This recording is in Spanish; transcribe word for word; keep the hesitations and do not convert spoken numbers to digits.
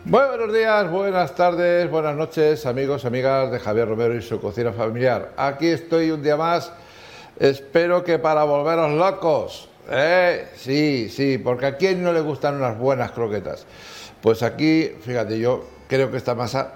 Muy buenos días, buenas tardes, buenas noches, amigos, amigas de Javier Romero y su cocina familiar. Aquí estoy un día más, espero que para volveros locos. ¿Eh? Sí, sí, porque a quién no le gustan unas buenas croquetas. Pues aquí, fíjate, yo creo que esta masa